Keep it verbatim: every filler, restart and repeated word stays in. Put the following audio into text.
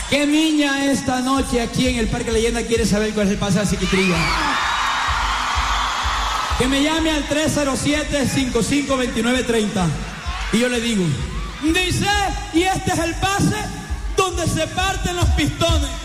¿Qué niña esta noche aquí en el Parque Leyenda quiere saber cuál es el pase de la psiquiatría? Que me llame al tres cero siete, cinco cinco dos nueve tres cero y yo le digo, dice, y este es el pase donde se parten los pistones.